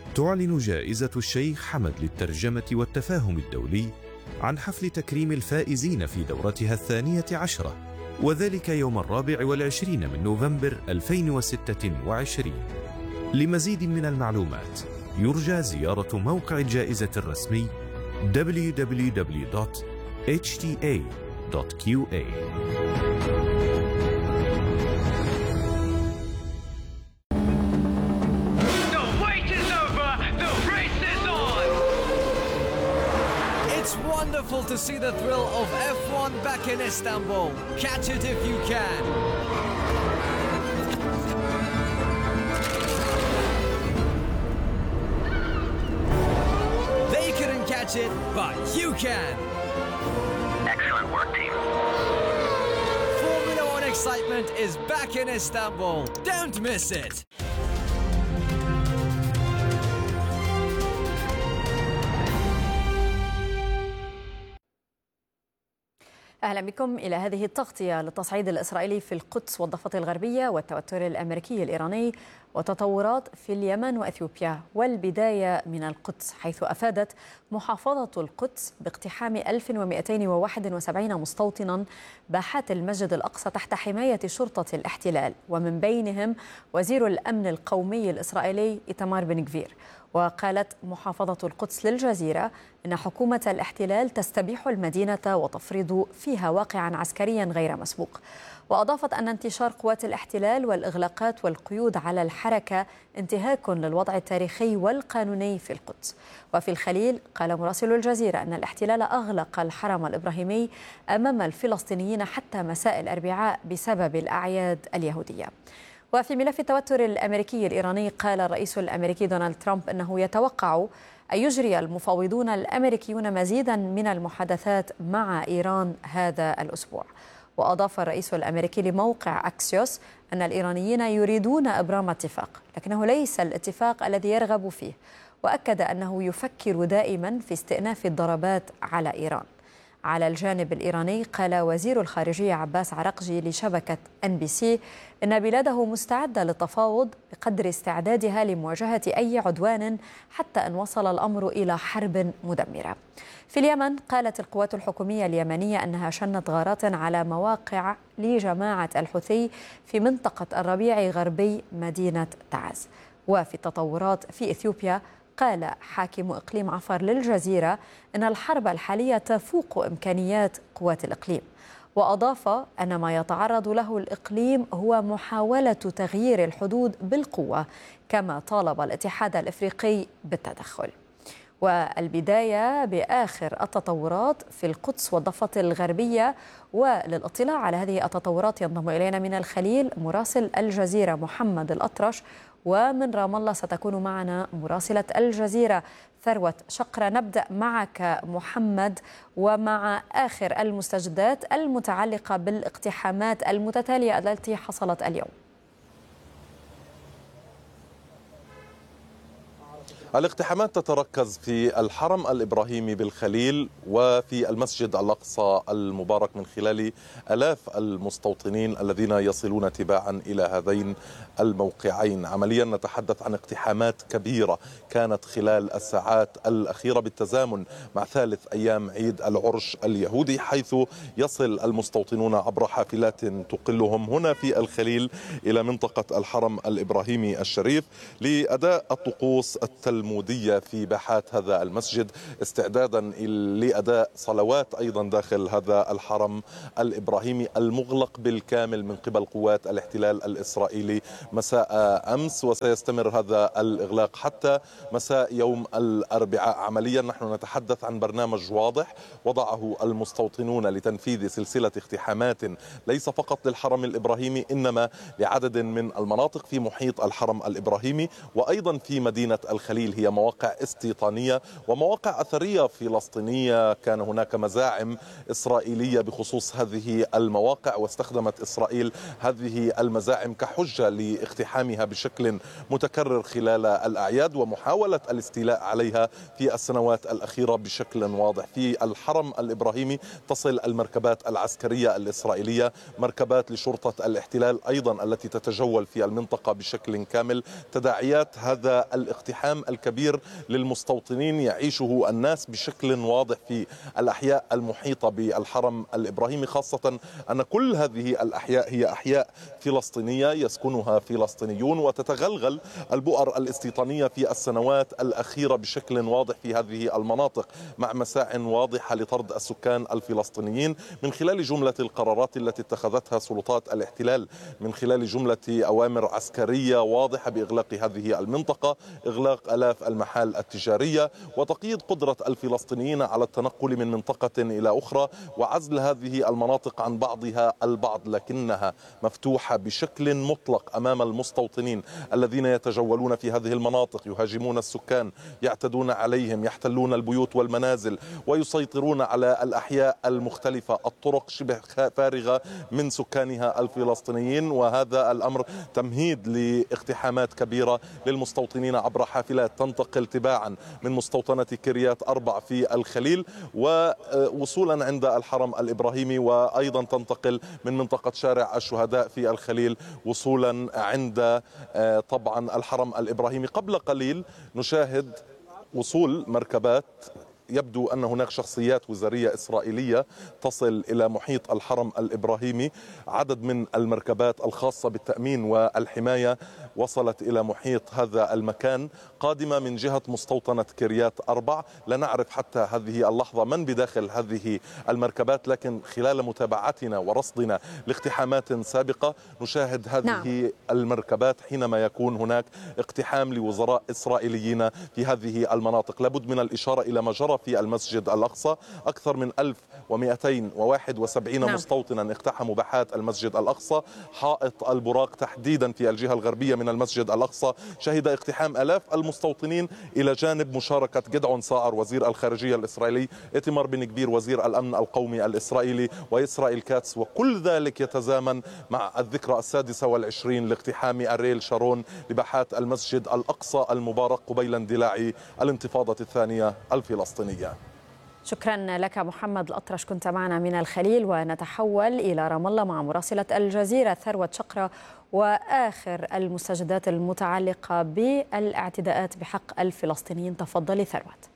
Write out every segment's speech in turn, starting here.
تعلن جائزة الشيخ حمد للترجمة والتفاهم الدولي عن حفل تكريم الفائزين في دورتها 12، وذلك يوم 24 من نوفمبر 2026. لمزيد من المعلومات يرجى زيارة موقع الجائزة الرسمي www.hta.qa. Wonderful to see the thrill of F1 back in Istanbul. Catch it if you can. They couldn't catch it, but you can. Excellent work, team. Formula One excitement is back in Istanbul. Don't miss it. أهلا بكم إلى هذه التغطية للتصعيد الإسرائيلي في القدس والضفة الغربية والتوتر الأمريكي الإيراني وتطورات في اليمن وأثيوبيا. والبداية من القدس، حيث أفادت محافظة القدس باقتحام 1271 مستوطنا باحات المسجد الأقصى تحت حماية شرطة الاحتلال، ومن بينهم وزير الأمن القومي الإسرائيلي إيتمار بن غفير. وقالت محافظة القدس للجزيرة إن حكومة الاحتلال تستبيح المدينة وتفرض فيها واقعا عسكريا غير مسبوق. وأضافت أن انتشار قوات الاحتلال والإغلاقات والقيود على الحركة انتهاك للوضع التاريخي والقانوني في القدس. وفي الخليل قال مراسل الجزيرة أن الاحتلال أغلق الحرم الإبراهيمي أمام الفلسطينيين حتى مساء الأربعاء بسبب الأعياد اليهودية. وفي ملف التوتر الأمريكي الإيراني قال الرئيس الأمريكي دونالد ترامب أنه يتوقع أن يجري المفاوضون الأمريكيون مزيدا من المحادثات مع إيران هذا الأسبوع. وأضاف الرئيس الأمريكي لموقع أكسيوس أن الإيرانيين يريدون إبرام اتفاق، لكنه ليس الاتفاق الذي يرغب فيه، وأكد أنه يفكر دائما في استئناف الضربات على إيران. على الجانب الإيراني قال وزير الخارجية عباس عرقجي لشبكة NBC إن بلاده مستعدة للتفاوض بقدر استعدادها لمواجهة أي عدوان حتى أن وصل الأمر إلى حرب مدمرة. في اليمن قالت القوات الحكومية اليمنية أنها شنت غارات على مواقع لجماعة الحوثي في منطقة الربيع غربي مدينة تعز. وفي التطورات في إثيوبيا قال حاكم إقليم عفر للجزيرة أن الحرب الحالية تفوق إمكانيات قوات الإقليم. وأضاف أن ما يتعرض له الإقليم هو محاولة تغيير الحدود بالقوة، كما طالب الاتحاد الإفريقي بالتدخل. والبداية بآخر التطورات في القدس والضفة الغربية. وللاطلاع على هذه التطورات ينضم إلينا من الخليل مراسل الجزيرة محمد الأطرش، ومن رام الله ستكون معنا مراسلة الجزيرة ثروة شقرة. نبدأ معك محمد ومع آخر المستجدات المتعلقة بالاقتحامات المتتالية التي حصلت اليوم. الاقتحامات تتركز في الحرم الإبراهيمي بالخليل وفي المسجد الأقصى المبارك من خلال آلاف المستوطنين الذين يصلون تباعا إلى هذين الموقعين. عمليا نتحدث عن اقتحامات كبيرة كانت خلال الساعات الأخيرة بالتزامن مع ثالث أيام عيد العرش اليهودي، حيث يصل المستوطنون عبر حافلات تقلهم هنا في الخليل إلى منطقة الحرم الإبراهيمي الشريف لأداء الطقوس التلمودية في باحات هذا المسجد، استعدادا لأداء صلوات أيضا داخل هذا الحرم الإبراهيمي المغلق بالكامل من قبل قوات الاحتلال الإسرائيلي مساء أمس، وسيستمر هذا الإغلاق حتى مساء يوم الأربعاء. عمليا نحن نتحدث عن برنامج واضح وضعه المستوطنون لتنفيذ سلسلة اقتحامات ليس فقط للحرم الإبراهيمي إنما لعدد من المناطق في محيط الحرم الإبراهيمي، وأيضا في مدينة الخليل هي مواقع استيطانية ومواقع أثرية فلسطينية. كان هناك مزاعم إسرائيلية بخصوص هذه المواقع، واستخدمت إسرائيل هذه المزاعم كحجة لاقتحامها بشكل متكرر خلال الأعياد ومحاولة الاستيلاء عليها في السنوات الأخيرة بشكل واضح. في الحرم الإبراهيمي تصل المركبات العسكرية الإسرائيلية، مركبات لشرطة الاحتلال أيضا التي تتجول في المنطقة بشكل كامل. تداعيات هذا الاقتحام الكبير للمستوطنين يعيشه الناس بشكل واضح في الأحياء المحيطة بالحرم الإبراهيمي، خاصة أن كل هذه الأحياء هي أحياء فلسطينية يسكنها فلسطينيون، وتتغلغل البؤر الاستيطانية في السنوات الأخيرة بشكل واضح في هذه المناطق، مع مساع واضحة لطرد السكان الفلسطينيين من خلال جملة القرارات التي اتخذتها سلطات الاحتلال، من خلال جملة أوامر عسكرية واضحة بإغلاق هذه المنطقة، إغلاق آلاف المحال التجارية، وتقييد قدرة الفلسطينيين على التنقل من منطقة إلى أخرى، وعزل هذه المناطق عن بعضها البعض، لكنها مفتوحة بشكل مطلق أمام المستوطنين الذين يتجولون في هذه المناطق، يهاجمون السكان، يعتدون عليهم، يحتلون البيوت والمنازل، ويسيطرون على الأحياء المختلفة. الطرق شبه فارغة من سكانها الفلسطينيين، وهذا الأمر تمهيد لاقتحامات كبيرة للمستوطنين عبر حافلات تنتقل تباعا من مستوطنة كريات أربع في الخليل ووصولا عند الحرم الإبراهيمي، وأيضا تنتقل من منطقة شارع الشهداء في الخليل وصولا عند طبعا الحرم الإبراهيمي. قبل قليل نشاهد وصول مركبات، يبدو أن هناك شخصيات وزارية إسرائيلية تصل إلى محيط الحرم الإبراهيمي. عدد من المركبات الخاصة بالتأمين والحماية وصلت إلى محيط هذا المكان قادمة من جهة مستوطنة كريات أربع. لا نعرف حتى هذه اللحظة من بداخل هذه المركبات، لكن خلال متابعتنا ورصدنا لاقتحامات سابقة نشاهد هذه المركبات حينما يكون هناك اقتحام لوزراء إسرائيليين في هذه المناطق. لابد من الإشارة إلى ما جرى في المسجد الأقصى. أكثر من 1271 مستوطنا اقتحموا باحات المسجد الأقصى. حائط البراق تحديدا في الجهة الغربية من المسجد الأقصى شهد اقتحام آلاف المستوطنين، إلى جانب مشاركة جدعون ساعر وزير الخارجية الإسرائيلي، إتمار بن كبير وزير الأمن القومي الإسرائيلي، وإسرائيل كاتس. وكل ذلك يتزامن مع الذكرى 26 لاقتحام أريل شارون لباحات المسجد الأقصى المبارك قبيل اندلاع الانتفاضة الثانية الفلسطينية. شكرا لك محمد الأطرش، كنت معنا من الخليل. ونتحول إلى رام الله مع مراسلة الجزيرة ثروت شقرة وآخر المستجدات المتعلقة بالاعتداءات بحق الفلسطينيين. تفضلي ثروت.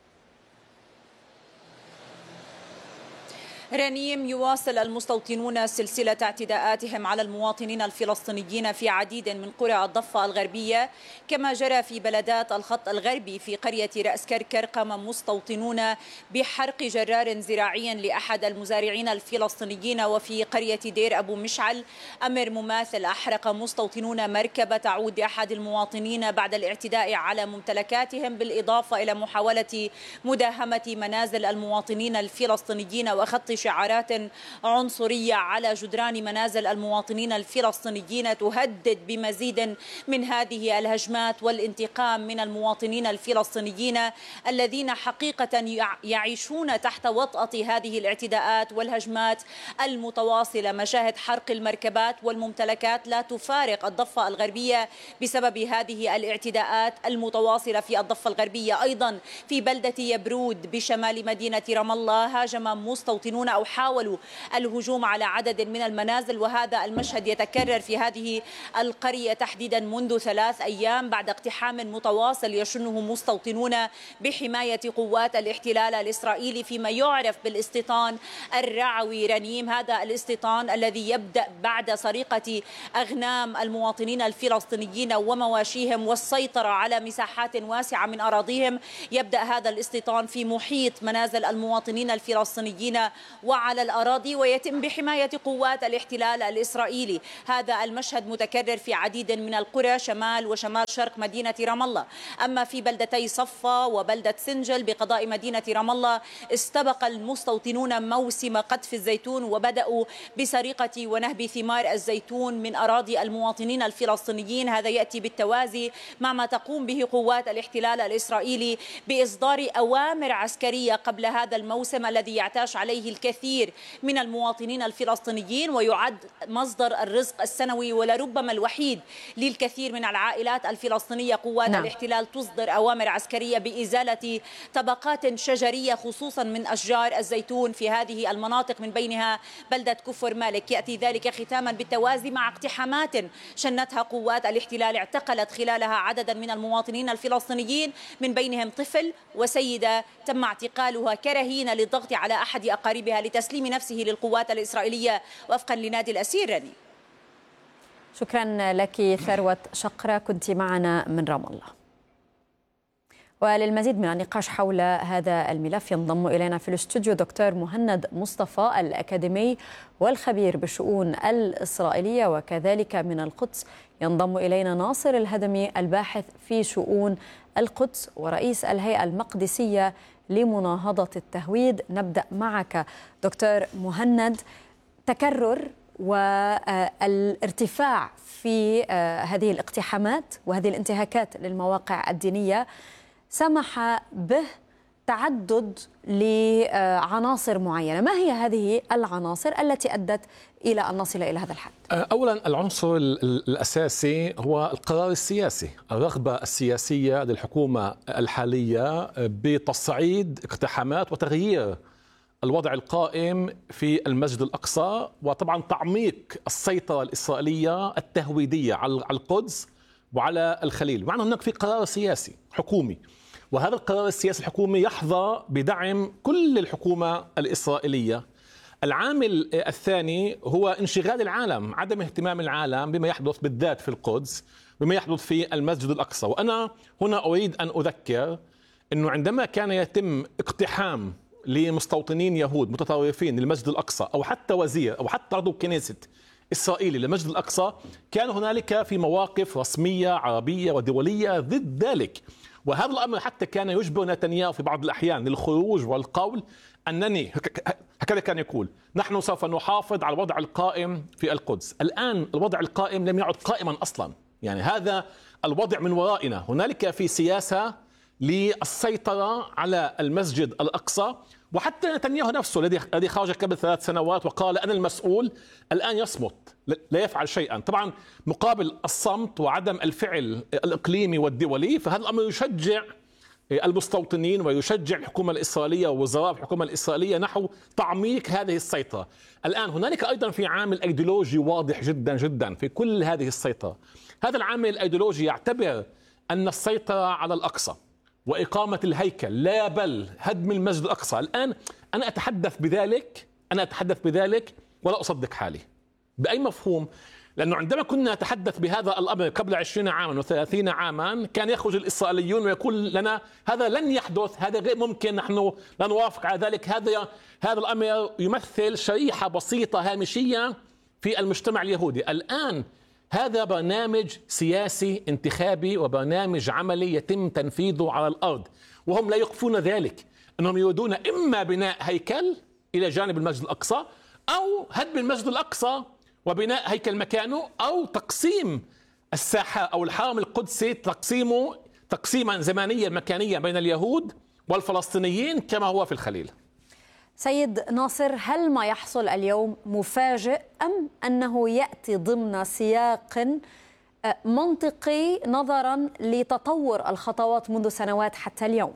رنيم، يواصل المستوطنون سلسلة اعتداءاتهم على المواطنين الفلسطينيين في عديد من قرى الضفة الغربية، كما جرى في بلدات الخط الغربي. في قرية رأس كركر قام مستوطنون بحرق جرار زراعي لأحد المزارعين الفلسطينيين. وفي قرية دير أبو مشعل أمر مماثل، أحرق مستوطنون مركبة تعود لأحد المواطنين بعد الاعتداء على ممتلكاتهم، بالإضافة إلى محاولة مداهمة منازل المواطنين الفلسطينيين وخط شعارات عنصرية على جدران منازل المواطنين الفلسطينيين تهدد بمزيد من هذه الهجمات والانتقام من المواطنين الفلسطينيين الذين حقيقة يعيشون تحت وطأة هذه الاعتداءات والهجمات المتواصلة. مشاهد حرق المركبات والممتلكات لا تفارق الضفة الغربية بسبب هذه الاعتداءات المتواصلة في الضفة الغربية. أيضا في بلدة يبرود بشمال مدينة رام الله هاجم مستوطنون أو حاولوا الهجوم على عدد من المنازل، وهذا المشهد يتكرر في هذه القرية تحديدا منذ 3 أيام بعد اقتحام متواصل يشنه مستوطنون بحماية قوات الاحتلال الإسرائيلي فيما يعرف بالاستيطان الرعوي. رنيم، هذا الاستيطان الذي يبدأ بعد سرقة أغنام المواطنين الفلسطينيين ومواشيهم والسيطرة على مساحات واسعة من أراضيهم. يبدأ هذا الاستيطان في محيط منازل المواطنين الفلسطينيين وعلى الأراضي، ويتم بحماية قوات الاحتلال الإسرائيلي. هذا المشهد متكرر في عديد من القرى شمال وشمال شرق مدينة رام الله. أما في بلدتي صفا وبلدة سنجل بقضاء مدينة رام الله استبق المستوطنون موسم قطف الزيتون وبدأوا بسرقة ونهب ثمار الزيتون من أراضي المواطنين الفلسطينيين. هذا يأتي بالتوازي مع ما تقوم به قوات الاحتلال الإسرائيلي بإصدار أوامر عسكرية قبل هذا الموسم الذي يعتاش عليه الكثير الكثير من المواطنين الفلسطينيين، ويعد مصدر الرزق السنوي ولربما الوحيد للكثير من العائلات الفلسطينية. قوات الاحتلال تصدر أوامر عسكرية بإزالة طبقات شجرية خصوصا من أشجار الزيتون في هذه المناطق، من بينها بلدة كفر مالك. يأتي ذلك ختاما بالتوازي مع اقتحامات شنتها قوات الاحتلال اعتقلت خلالها عددا من المواطنين الفلسطينيين، من بينهم طفل وسيدة تم اعتقالها كرهينة للضغط على أحد أقاربها لتسليم نفسه للقوات الإسرائيلية وفقا لنادي الأسير. رني، شكرا لك ثروت شقرة، كنت معنا من رام الله. وللمزيد من النقاش حول هذا الملف ينضم إلينا في الاستوديو دكتور مهند مصطفى، الأكاديمي والخبير بالشؤون الإسرائيلية وكذلك من القدس. ينضم إلينا ناصر الهدمي، الباحث في شؤون القدس ورئيس الهيئة المقدسية لمناهضة التهويد. نبدأ معك دكتور مهند. تكرر والارتفاع في هذه الاقتحامات وهذه الانتهاكات للمواقع الدينية سمح به تعدد لعناصر معينة. ما هي هذه العناصر التي أدت إلى أن نصل إلى هذا الحد؟ أولا العنصر الأساسي هو القرار السياسي، الرغبة السياسية للحكومة الحالية بتصعيد اقتحامات وتغيير الوضع القائم في المسجد الأقصى، وطبعا تعميق السيطرة الإسرائيلية التهويدية على القدس وعلى الخليل. معنى هناك في قرار سياسي حكومي، وهذا القرار السياسي الحكومي يحظى بدعم كل الحكومة الإسرائيلية. العامل الثاني هو انشغال العالم، عدم اهتمام العالم بما يحدث بالذات في القدس، بما يحدث في المسجد الأقصى. وأنا هنا أريد أن أذكر أنه عندما كان يتم اقتحام لمستوطنين يهود متطرفين للمسجد الأقصى، أو حتى وزير أو حتى عضو كنيسة إسرائيلي للمسجد الأقصى، كان هنالك في مواقف رسمية عربية ودولية ضد ذلك. وهذا الأمر حتى كان يجبر نتنياهو في بعض الأحيان للخروج والقول أنني هكذا كان يقول: نحن سوف نحافظ على الوضع القائم في القدس. الآن الوضع القائم لم يعد قائما أصلا، يعني هذا الوضع من ورائنا. هنالك في سياسة للسيطرة على المسجد الأقصى، وحتى نتنياهو نفسه الذي خرج قبل 3 سنوات وقال أنا المسؤول، الآن يصمت لا يفعل شيئا. طبعا مقابل الصمت وعدم الفعل الإقليمي والدولي، فهذا الأمر يشجع المستوطنين ويشجع الحكومة الإسرائيلية ووزراء الحكومة الإسرائيلية نحو تعميق هذه السيطرة. الآن هنالك أيضا في عامل أيديولوجي واضح جدا جدا في كل هذه السيطرة. هذا العامل الأيديولوجي يعتبر أن السيطرة على الأقصى وإقامة الهيكل لا بل هدم المسجد الأقصى. الآن أنا أتحدث بذلك ولا أصدق حالي. بأي مفهوم؟ لأنه عندما كنا نتحدث بهذا الأمر قبل 20 عاما و30 عاما كان يخرج الإسرائيليون ويقول لنا هذا لن يحدث، هذا غير ممكن، نحن لا نوافق على ذلك، هذا الأمر يمثل شريحة بسيطة هامشية في المجتمع اليهودي. الآن هذا برنامج سياسي انتخابي وبرنامج عملي يتم تنفيذه على الأرض، وهم لا يخفون ذلك. أنهم يريدون إما بناء هيكل إلى جانب المسجد الأقصى، أو هدم المسجد الأقصى وبناء هيكل مكانه، أو تقسيم الساحة أو الحرم القدسي تقسيما زمانيا مكانيا بين اليهود والفلسطينيين كما هو في الخليل. سيد ناصر، هل ما يحصل اليوم مفاجئ أم أنه يأتي ضمن سياق منطقي نظرا لتطور الخطوات منذ سنوات حتى اليوم؟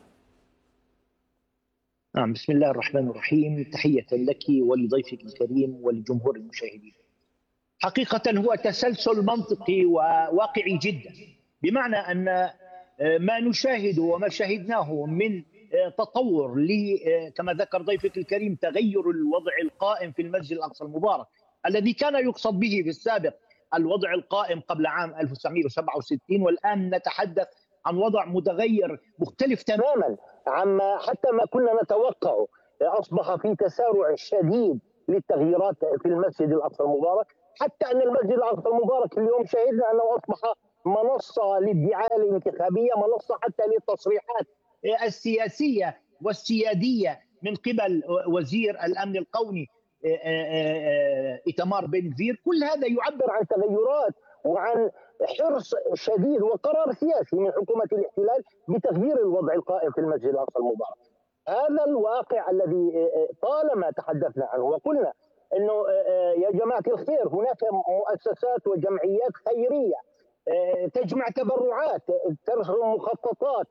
نعم، بسم الله الرحمن الرحيم. تحية لك ولضيفك الكريم ولجمهور المشاهدين. حقيقة هو تسلسل منطقي وواقعي جدا، بمعنى أن ما نشاهده وما شاهدناه من تطور كما ذكر ضيفك الكريم تغير الوضع القائم في المسجد الأقصى المبارك، الذي كان يقصد به في السابق الوضع القائم قبل عام 1967، والآن نتحدث عن وضع متغير مختلف تماما عما حتى ما كنا نتوقعه. أصبح في تسارع شديد للتغييرات في المسجد الأقصى المبارك، حتى أن المسجد الأقصى المبارك اليوم شهدنا أنه أصبح منصة للدعاية الانتخابية، منصة حتى للتصريحات السياسية والسيادية من قبل وزير الأمن القومي إيتمار بن غفير. كل هذا يعبر عن تغيرات وعن حرص شديد وقرار سياسي من حكومة الاحتلال بتغيير الوضع القائم في المسجد الأقصى المبارك. هذا الواقع الذي طالما تحدثنا عنه وقلنا أنه يا جماعة الخير هناك مؤسسات وجمعيات خيرية تجمع تبرعات، ترسم مخططات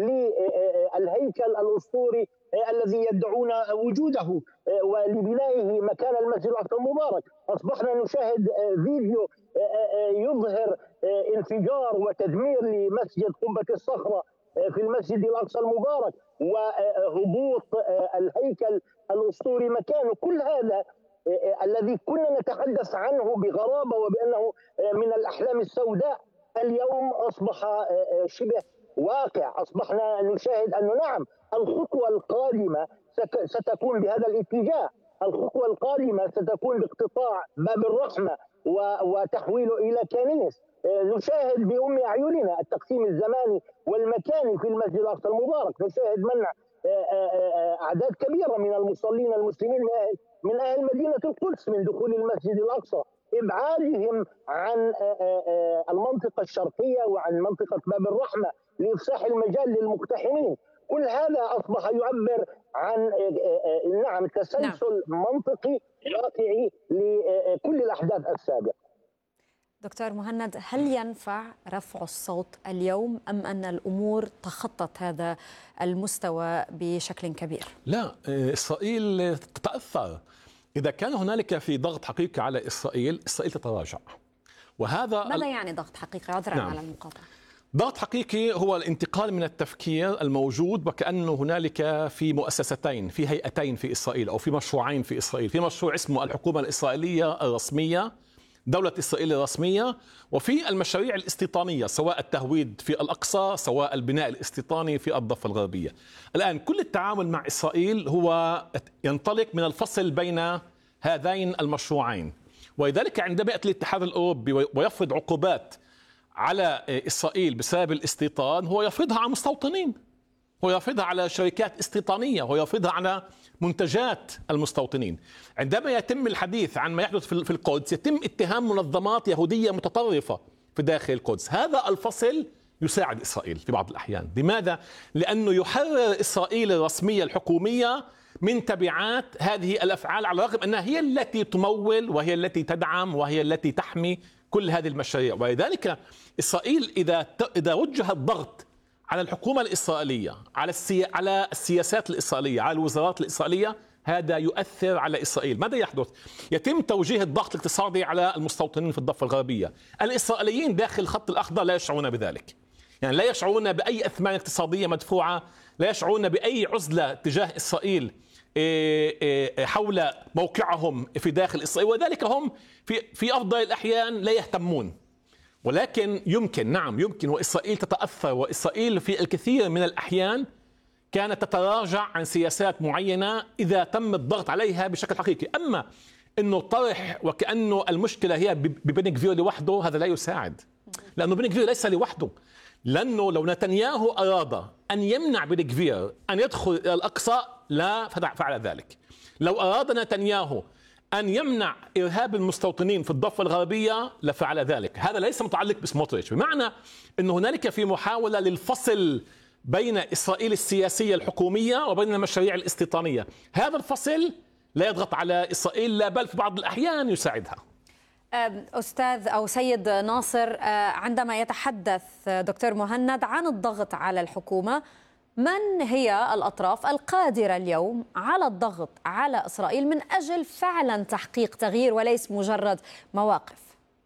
للهيكل الأسطوري الذي يدعون وجوده ولبنائه مكان المسجد الأقصى المبارك. أصبحنا نشاهد فيديو يظهر انفجار وتدمير لمسجد قبة الصخرة في المسجد الأقصى المبارك وهبوط الهيكل الأسطوري مكانه. كل هذا الذي كنا نتحدث عنه بغرابة وبأنه من الأحلام السوداء اليوم أصبح شبه واقع. أصبحنا نشاهد أنه نعم الخطوة القادمة ستكون بهذا الاتجاه، الخطوة القادمة ستكون باقتطاع باب الرحمة وتحويله إلى كنيس. نشاهد بأم أعيننا التقسيم الزماني والمكاني في المسجد الأقصى المبارك، نشاهد منع أعداد كبيرة من المصلين المسلمين من أهل مدينة القدس من دخول المسجد الأقصى، إبعادهم عن المنطقة الشرقية وعن منطقة باب الرحمة لإفساح المجال للمقتحمين. كل هذا أصبح يعبر عن نعم تسلسل منطقي واقعي لكل الأحداث السابقة. دكتور مهند، هل ينفع رفع الصوت اليوم أم أن الأمور تخطت هذا المستوى بشكل كبير؟ لا، إسرائيل تتأثر. إذا كان هنالك في ضغط حقيقي على إسرائيل تتراجع. وهذا ماذا يعني ضغط حقيقي؟ عذرا نعم. على المقاطعة. ضغط حقيقي هو الانتقال من التفكير الموجود وكأنه هنالك في مؤسستين، في هيئتين في إسرائيل أو في مشروعين في إسرائيل. في مشروع اسمه الحكومة الإسرائيلية الرسمية، دولة إسرائيل الرسمية، وفي المشاريع الاستيطانية سواء التهويد في الأقصى سواء البناء الاستيطاني في الضفة الغربية. الآن كل التعامل مع إسرائيل هو ينطلق من الفصل بين هذين المشروعين، ولذلك عندما يأتي الاتحاد الأوروبي ويفرض عقوبات على إسرائيل بسبب الاستيطان هو يفرضها على مستوطنين، هو يفرضها على شركات استيطانية، هو يفرضها على منتجات المستوطنين. عندما يتم الحديث عن ما يحدث في القدس يتم اتهام منظمات يهودية متطرفة في داخل القدس. هذا الفصل يساعد إسرائيل في بعض الأحيان. لماذا؟ لأنه يحرر إسرائيل الرسمية الحكومية من تبعات هذه الأفعال، على الرغم أنها هي التي تمول وهي التي تدعم وهي التي تحمي كل هذه المشاريع. ولذلك إسرائيل إذا وجه الضغط على الحكومة الإسرائيلية، على السياسات الإسرائيلية، على الوزارات الإسرائيلية، هذا يؤثر على إسرائيل. ماذا يحدث؟ يتم توجيه الضغط الاقتصادي على المستوطنين في الضفة الغربية. الإسرائيليين داخل الخط الأخضر لا يشعرون بذلك، يعني لا يشعرون بأي أثمان اقتصادية مدفوعة، لا يشعرون بأي عزلة تجاه إسرائيل حول موقعهم في داخل إسرائيل، وذلك هم في أفضل الأحيان لا يهتمون. ولكن يمكن وإسرائيل تتأثر، وإسرائيل في الكثير من الأحيان كانت تتراجع عن سياسات معينة إذا تم الضغط عليها بشكل حقيقي. أما أنه طرح وكأنه المشكلة هي ببن غفير لوحده، هذا لا يساعد، لأنه بن غفير ليس لوحده. لأنه لو نتنياهو أراد أن يمنع بن غفير أن يدخل إلى الأقصى لا فعل ذلك. لو أراد نتنياهو أن يمنع إرهاب المستوطنين في الضفة الغربية لفعل ذلك. هذا ليس متعلق بسموتريتش، بمعنى أن هنالك في محاولة للفصل بين إسرائيل السياسية الحكومية وبين المشاريع الاستيطانية. هذا الفصل لا يضغط على إسرائيل، لا بل في بعض الأحيان يساعدها. أستاذ أو سيد ناصر، عندما يتحدث دكتور مهند عن الضغط على الحكومة، من هي الأطراف القادرة اليوم على الضغط على إسرائيل من أجل فعلا تحقيق تغيير وليس مجرد مواقف؟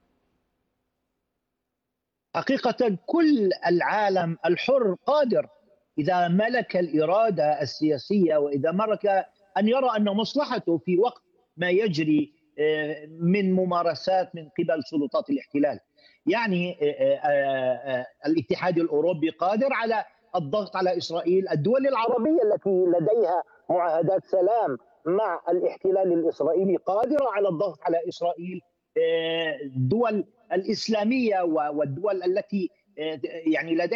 حقيقة كل العالم الحر قادر إذا ملك الإرادة السياسية وإذا ملك أن يرى أن مصلحته في وقت ما يجري من ممارسات من قبل سلطات الاحتلال. يعني الاتحاد الأوروبي قادر على الضغط على إسرائيل، الدول العربية التي لديها معاهدات سلام مع الاحتلال الإسرائيلي قادرة على الضغط على إسرائيل، الدول الإسلامية والدول التي يعني لديها